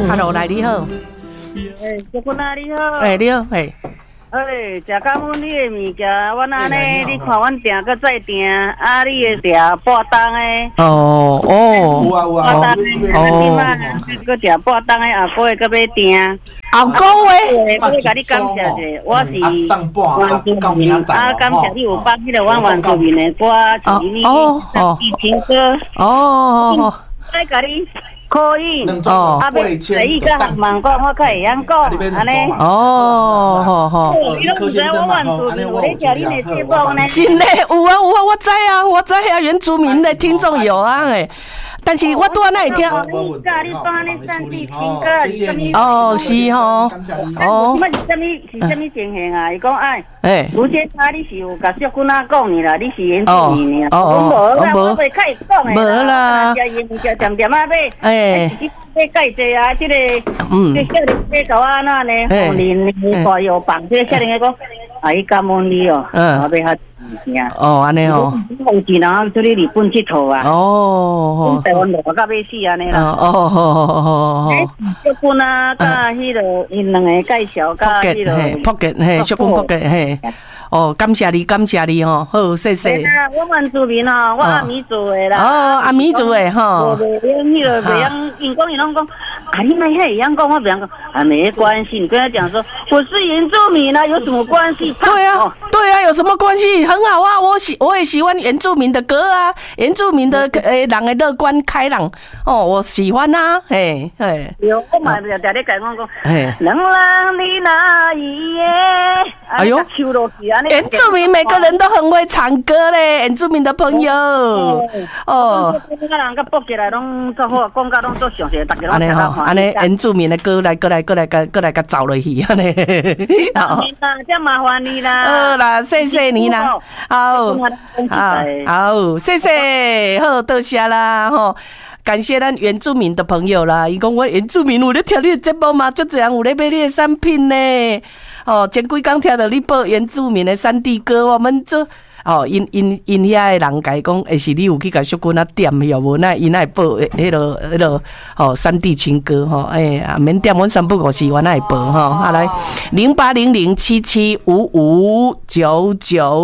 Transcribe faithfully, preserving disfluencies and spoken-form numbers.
，Hello， 来你好。 诶，小姑仔你好。 诶，你好，诶。 诶，食感恩你的物件，阮安尼，你看阮订搁再订，啊，你会订半档诶。 哦哦。 有啊有啊。 半档诶，啊，你嘛搁订半档诶，后个月搁要订。 后个月。 我甲你感谢者，我是原住民， 啊，感谢你有放迄个阮原住民的歌，是你《疫情歌》。 哦。 再甲你。可以， 哦， 啊，袂随意甲学问讲，我较会晓讲，安尼。 哦，好好。 你拢知我原住民有咧听你的节目呢？ 真诶，有啊有啊，我知啊，我知啊，原住民的听众有啊诶。但是我拄仔哪会听？哦，是吼。哦。 什么是什么是什么情形啊？伊讲哎，哎，卢姐她你是有甲小姑仔讲你啦，你是原住民啊？哦哦，我无啦，我袂开讲诶。 无啦。 食烟食点点啊买。 哎。 这介济啊，这个嗯，这少年家搞啊那呢，五年年大有棒，这个少年家讲，啊，伊感恩你哦，嗯，我要较钱。 哦，安尼哦。 红钱啊，这里日本佚佗啊。 哦。 台湾热到要死安尼啦。 哦哦哦哦哦。 小君啊，甲迄个因两个介绍，甲迄个福建嘿，小君福建嘿。哦，感谢你，感谢你吼，好，谢谢。 我原住民哦，我阿米族的啦。 哦，阿米族的吼。 我袂用迄个，袂用，因讲伊拢讲，啊，你们遐会样讲，我袂样讲，啊，没关系。你跟他讲说，我是原住民啊，有什么关系？ 对啊，对啊，有什么关系？很好啊，我喜我也喜欢原住民的歌啊，原住民的诶，人的乐观开朗哦，我喜欢啊，嘿，嘿。 有，我嘛就在咧讲讲讲，能让你那一夜，哎呦，秋落去啊。 原住民每个人都很会唱歌嘞，原住民的朋友。哦。 人甲播起来拢做好，讲甲拢做详细，大家拢安尼吼，安尼原住民的歌来，过来，过来，过来，甲走落去安尼。 好，这麻烦你啦。 好啦，谢谢你啦。好，好，好，谢谢，好，多谢啦，吼。感谢咱原住民的朋友啦，伊讲我原住民有咧听你的节目嘛，就这样有咧买你的产品呢。哦，前几工听到你播原住民的山地歌，我们就哦，因因因遐的人甲伊讲，会是你有去甲小姑仔点有无？那因爱播迄落迄落哦山地情歌吼，哎呀，免点阮三不五时，我那会播吼。啊来，零八零零七七五五九九。